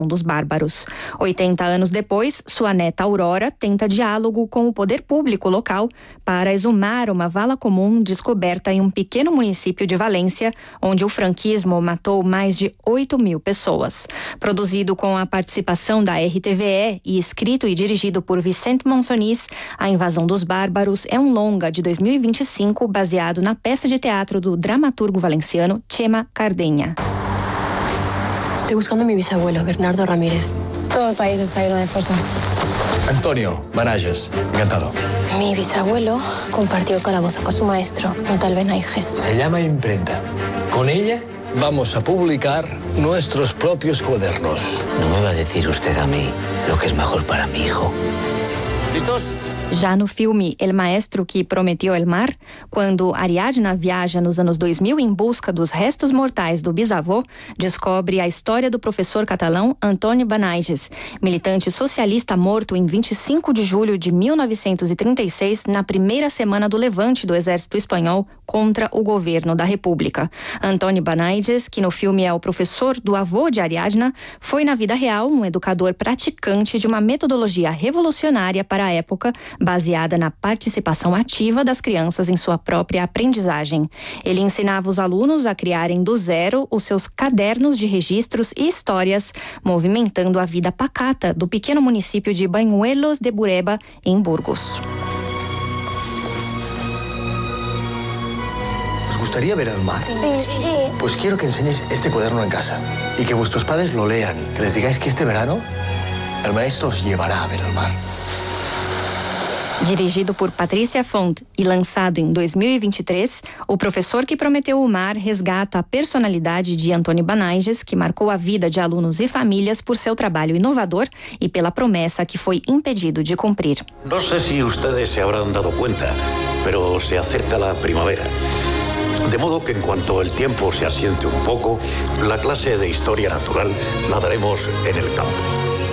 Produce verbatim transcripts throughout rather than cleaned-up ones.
dos bárbaros. oitenta anos depois, sua neta Aurora tenta diálogo com o poder público local para exumar uma vala comum descoberta em um pequeno município de Valência, onde o franquismo matou mais de oito mil pessoas. Produzido com a participação da R T V E e escrito e dirigido por Vicente Monsonis, A Invasão dos Bárbaros é um longa de dois mil e vinte e cinco baseado na peça de teatro do dramaturgo valenciano Chema Cardeña. Estoy buscando a mi bisabuelo, Bernardo Ramírez. Todo el país está lleno de fosas. Antonio Banages, encantado. Mi bisabuelo compartió el calabozo con su maestro, un tal Benaiges. Se llama imprenta. Con ella vamos a publicar nuestros propios cuadernos. No me va a decir usted a mí lo que es mejor para mi hijo. ¿Listos? Já no filme El Maestro que Prometeu el Mar, quando Ariadna viaja nos anos dois mil em busca dos restos mortais do bisavô, descobre a história do professor catalão Antoni Benaiges, militante socialista morto em vinte e cinco de julho de mil novecentos e trinta e seis, na primeira semana do levante do exército espanhol contra o governo da República. Antoni Benaiges, que no filme é o professor do avô de Ariadna, foi na vida real um educador praticante de uma metodologia revolucionária para a época, baseada na participação ativa das crianças em sua própria aprendizagem. Ele ensinava os alunos a criarem do zero os seus cadernos de registros e histórias, movimentando a vida pacata do pequeno município de Bañuelos de Bureba, em Burgos. ¿Os gustaría ver el mar? Sí, sí. Pues quiero que enseñéis este cuaderno en casa y que vuestros padres lo lean, que les digáis que este verano el maestro os llevará a ver el mar. Dirigido por Patrícia Font e lançado em dois mil e vinte e três, O Professor que Prometeu o Mar resgata a personalidade de Antoni Benaiges, que marcou a vida de alunos e famílias por seu trabalho inovador e pela promessa que foi impedido de cumprir. No sé si ustedes se habrán dado cuenta, pero se acerca la primavera. De modo que en cuanto el tiempo se asiente un poco, la clase de historia natural la daremos en el campo.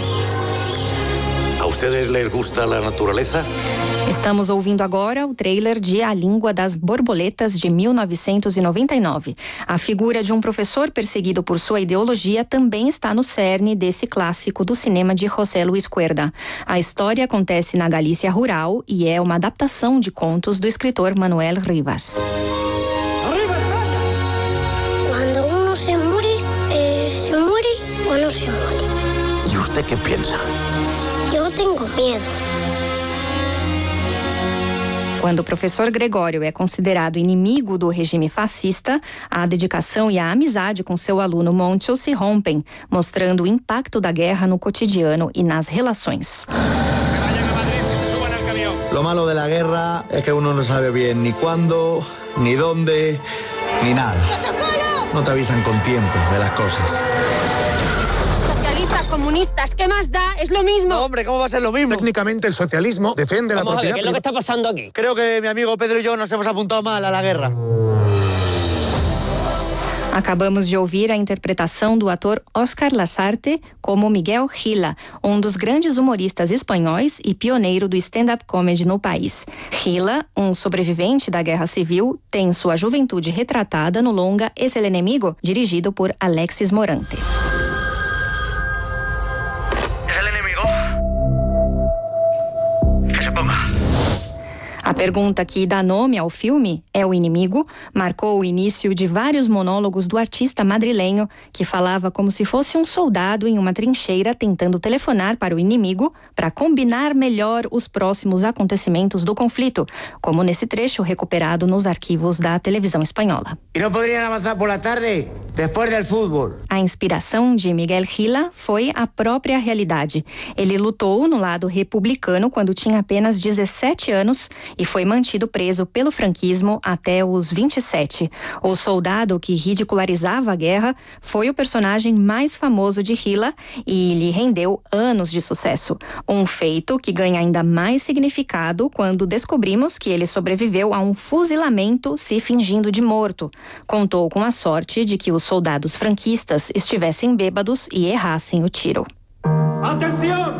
¿A ustedes les gusta la naturaleza? Estamos ouvindo agora o trailer de A Língua das Borboletas, de mil novecentos e noventa e nove. A figura de um professor perseguido por sua ideologia também está no cerne desse clássico do cinema de José Luis Cuerda. A história acontece na Galícia rural e é uma adaptação de contos do escritor Manuel Rivas. ¡Arriba España! Cuando uno se muere, eh, ¿se muere o no se muere? ¿Y usted qué piensa? Yo tengo miedo. Quando o professor Gregório é considerado inimigo do regime fascista, a dedicação e a amizade com seu aluno Moncho se rompem, mostrando o impacto da guerra no cotidiano e nas relações. Lo malo de la guerra es que uno no sabe bien ni cuándo, ni dónde, ni nada. No te avisan con tiempo de las cosas. Comunistas, ¿qué más da? Es lo mismo. No, hombre, ¿cómo va a ser lo mismo? Técnicamente el socialismo defiende Vamos la propiedad. A ver, ¿qué es lo que está pasando aquí? Creo que mi amigo Pedro y yo nos hemos apuntado mal a la guerra. Acabamos de ouvir a interpretação do ator Óscar Lasarte como Miguel Gila, um dos grandes humoristas espanhóis e pioneiro do stand-up comedy no país. Gila, um sobrevivente da Guerra Civil, tem sua juventude retratada no longa Es el Enemigo, dirigido por Alexis Morante. A pergunta que dá nome ao filme, É o Inimigo, marcou o início de vários monólogos do artista madrilenho, que falava como se fosse um soldado em uma trincheira tentando telefonar para o inimigo para combinar melhor os próximos acontecimentos do conflito, como nesse trecho recuperado nos arquivos da televisão espanhola. E não poderiam avançar por la tarde, depois do futebol. A inspiração de Miguel Gila foi a própria realidade. Ele lutou no lado republicano quando tinha apenas dezessete anos e foi mantido preso pelo franquismo até os vinte e sete. O soldado que ridicularizava a guerra foi o personagem mais famoso de Gila e lhe rendeu anos de sucesso. Um feito que ganha ainda mais significado quando descobrimos que ele sobreviveu a um fuzilamento se fingindo de morto. Contou com a sorte de que os soldados franquistas estivessem bêbados e errassem o tiro. ¡Atención!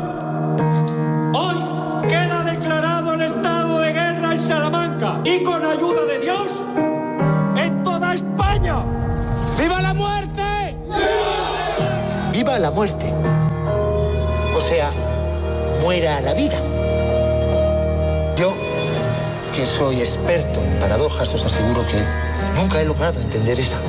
Hoy queda declarado el estado de guerra en Salamanca y con ayuda de Dios en toda España. ¡Viva la muerte! ¡Viva la muerte! O sea, muera la vida. Yo, que soy experto en paradojas, os aseguro que nunca he logrado entender esa.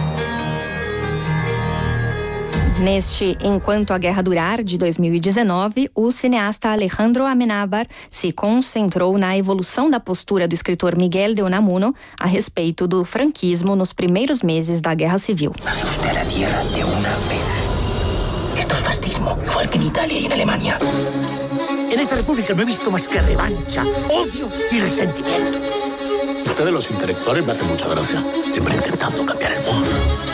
Neste Enquanto a Guerra Durar, de dois mil e dezenove, o cineasta Alejandro Amenábar se concentrou na evolução da postura do escritor Miguel de Unamuno a respeito do franquismo nos primeiros meses da Guerra Civil. Baje usted a la tierra de una vez. Esto es fascismo, igual que en Italia y en Alemania. En esta república no he visto más que revancha, odio y resentimiento. Ustedes los intelectuales me hacen mucha gracia, siempre intentando cambiar el mundo.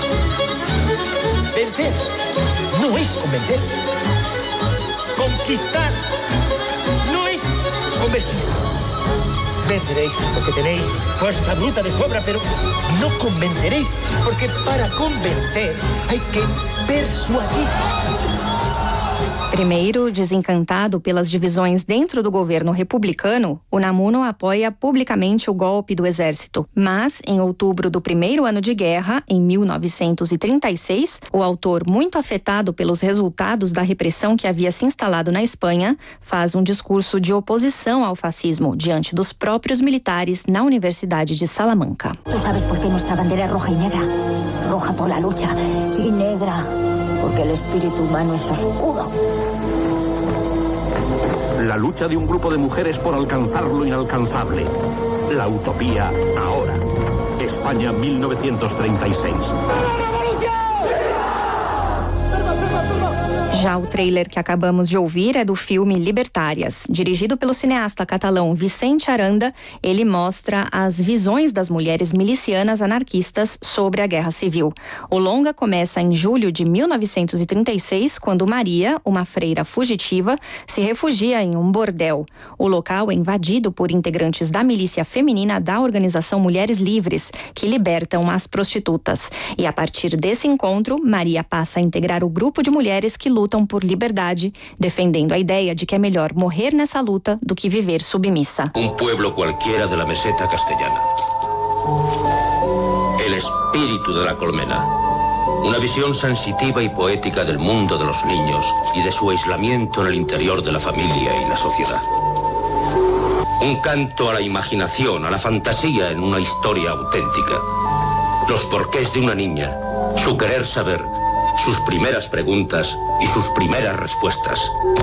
Vencer no es convencer. Conquistar no es convertir. Venceréis porque tenéis fuerza bruta de sobra, pero no convenceréis porque para convencer hay que persuadir. Primeiro desencantado pelas divisões dentro do governo republicano, Unamuno apoia publicamente o golpe do exército. Mas, em outubro do primeiro ano de guerra, em mil novecentos e trinta e seis, o autor, muito afetado pelos resultados da repressão que havia se instalado na Espanha, faz um discurso de oposição ao fascismo diante dos próprios militares na Universidade de Salamanca. ¿Tú sabes por qué nuestra bandera es roja y negra? Roja por la lucha y negra porque el espíritu humano es oscuro. La lucha de un grupo de mujeres por alcanzar lo inalcanzable. La utopía ahora. España mil novecientos treinta y seis. Já o trailer que acabamos de ouvir é do filme Libertárias. Dirigido pelo cineasta catalão Vicente Aranda, ele mostra as visões das mulheres milicianas anarquistas sobre a Guerra Civil. O longa começa em julho de mil novecentos e trinta e seis, quando Maria, uma freira fugitiva, se refugia em um bordel. O local é invadido por integrantes da milícia feminina da organização Mulheres Livres, que libertam as prostitutas. E a partir desse encontro, Maria passa a integrar o grupo de mulheres que lutam por liberdade, defendendo a ideia de que é melhor morrer nessa luta do que viver submissa. Um pueblo cualquiera de la meseta castellana. El espíritu de la colmena. Una visión sensitiva y poética del mundo de los niños y de su aislamiento en el interior de la familia y la sociedad. Un canto a la imaginación, a la fantasía en una historia auténtica. Los porqués de una niña, su querer saber, sus primeras preguntas y sus primeras respuestas.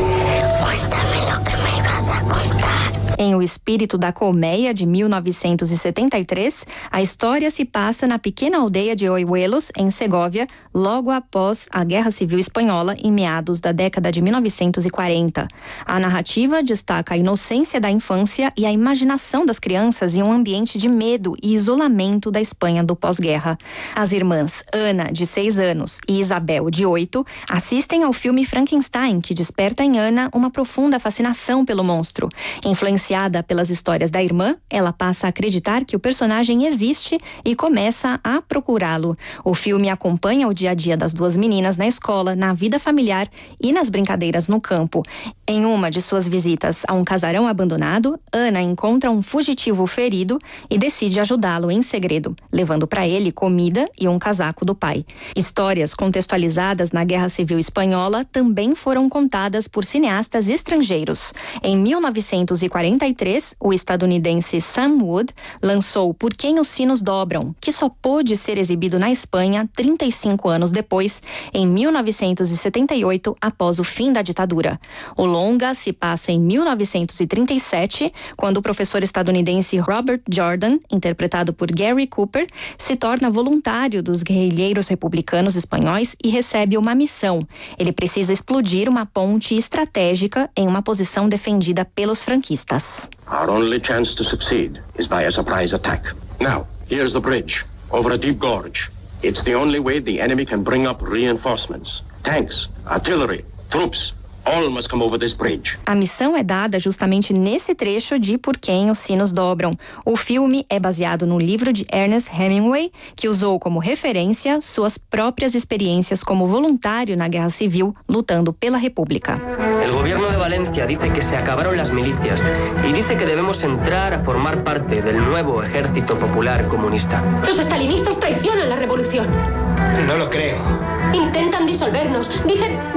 Cuéntame lo que me ibas a contar. Em O Espírito da Colmeia, de mil novecentos e setenta e três, a história se passa na pequena aldeia de Oiuelos, em Segóvia, logo após a Guerra Civil Espanhola, em meados da década de mil novecentos e quarenta. A narrativa destaca a inocência da infância e a imaginação das crianças em um ambiente de medo e isolamento da Espanha do pós-guerra. As irmãs Ana, de seis anos, e Isabel, de oito, assistem ao filme Frankenstein, que desperta em Ana uma profunda fascinação pelo monstro. Influenciada pelas histórias da irmã, ela passa a acreditar que o personagem existe e começa a procurá-lo. O filme acompanha o dia a dia das duas meninas na escola, na vida familiar e nas brincadeiras no campo. Em uma de suas visitas a um casarão abandonado, Ana encontra um fugitivo ferido e decide ajudá-lo em segredo, levando para ele comida e um casaco do pai. Histórias contextualizadas na Guerra Civil Espanhola também foram contadas por cineastas estrangeiros. Em mil novecentos e quarenta e três, o estadunidense Sam Wood lançou Por Quem os Sinos Dobram, que só pôde ser exibido na Espanha trinta e cinco anos depois, em mil novecentos e setenta e oito, após o fim da ditadura. O longa se passa em mil novecentos e trinta e sete, quando o professor estadunidense Robert Jordan, interpretado por Gary Cooper, se torna voluntário dos guerrilheiros republicanos espanhóis e recebe uma missão. Ele precisa explodir uma ponte estratégica em uma posição defendida pelos franquistas. Our only chance to succeed is by a surprise attack. Now, here's the bridge, over a deep gorge. It's the only way the enemy can bring up reinforcements. Tanks, artillery, troops. All must come over this bridge. A missão é dada justamente nesse trecho de Por Quem os Sinos Dobram. O filme é baseado no livro de Ernest Hemingway, que usou como referência suas próprias experiências como voluntário na Guerra Civil, lutando pela República. El gobierno de Valencia dice que se acabaron las milicias y dice que debemos entrar a formar parte del nuevo ejército popular comunista. Los estalinistas traicionan la revolución. No lo creo. Intentan disolvernos. Dicen